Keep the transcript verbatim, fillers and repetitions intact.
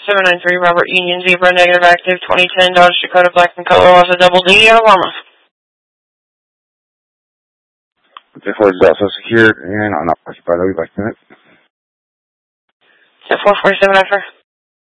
seven nine three, Robert Union Zebra, negative active, twenty ten Dodge Dakota Black and Color, Alpha Double D, Alabama. ten four is also secured and unoccupied. I'll be back in it. ten four forty-seven after.